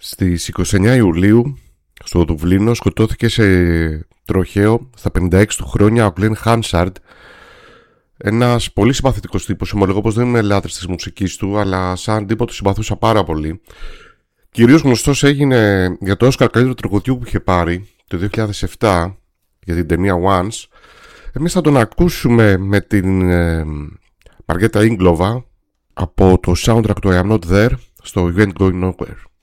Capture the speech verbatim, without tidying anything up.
Στις είκοσι εννέα Ιουλίου στο Δουβλίνο σκοτώθηκε σε τροχαίο στα πενήντα έξι του χρόνια ο Glenn Hansard, ένας πολύ συμπαθητικός τύπος. Ομολογώ πως δεν είμαι λάτρης της μουσικής του, αλλά σαν τύπο του συμπαθούσα πάρα πολύ. Κυρίως γνωστός έγινε για το Όσκαρ καλύτερου τραγουδιού που είχε πάρει το δύο χιλιάδες επτά για την ταινία Once. Εμείς θα τον ακούσουμε με την ε, Μαργέτα Ίγκλοβα από το soundtrack του I Am Not There στο You Ain't Going Nowhere.